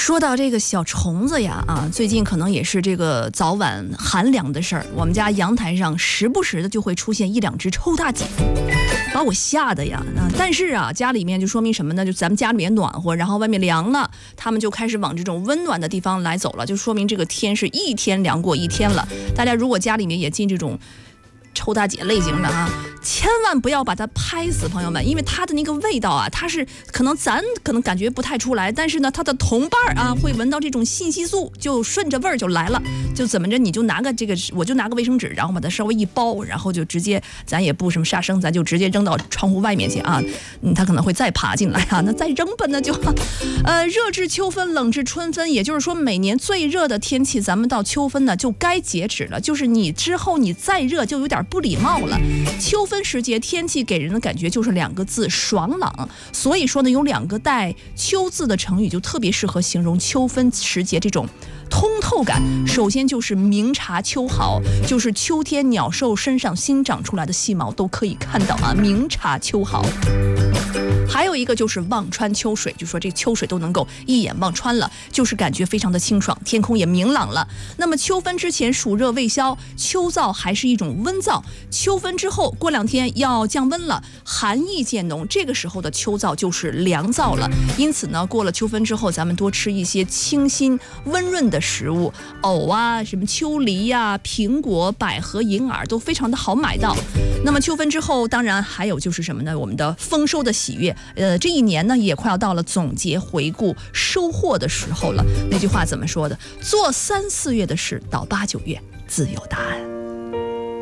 说到这个小虫子呀，最近可能也是这个早晚寒凉的事儿。我们家阳台上时不时的就会出现一两只臭大姐，把我吓得呀。但是家里面就说明什么呢？就咱们家里面暖和，然后外面凉了，他们就开始往这种温暖的地方来走了，就说明这个天是一天凉过一天了。大家如果家里面也进这种臭大姐类型的千万不要把它拍死，朋友们，因为它的那个味道它是咱感觉不太出来，但是呢，它的同伴会闻到这种信息素，就顺着味儿就来了，就怎么着，你就拿个我就拿个卫生纸，然后把它稍微一包，然后就直接，咱也不什么杀生，咱就直接扔到窗户外面去它可能会再爬进来那再扔吧，那就热至秋分，冷至春分，也就是说每年最热的天气，咱们到秋分呢就该截止了，就是你之后你再热就有点不礼貌了。秋分时节天气给人的感觉就是两个字，爽朗。所以说呢，有两个带秋字的成语就特别适合形容秋分时节这种通透感。首先就是明察秋毫，就是秋天鸟兽身上新长出来的细毛都可以看到明察秋毫。还有一个就是望穿秋水，就说这秋水都能够一眼望穿了，就是感觉非常的清爽，天空也明朗了。那么秋分之前暑热未消，秋燥还是一种温燥，秋分之后过2天要降温了，寒意渐浓，这个时候的秋燥就是凉燥了。因此呢，过了秋分之后，咱们多吃一些清新温润的食物，藕什么秋梨苹果、百合、银耳都非常的好买到。那么秋分之后，当然还有就是什么呢？我们的丰收的喜悦。这一年呢也快要到了总结回顾收获的时候了。那句话怎么说的？做3、4月的事，到8、9月自有答案。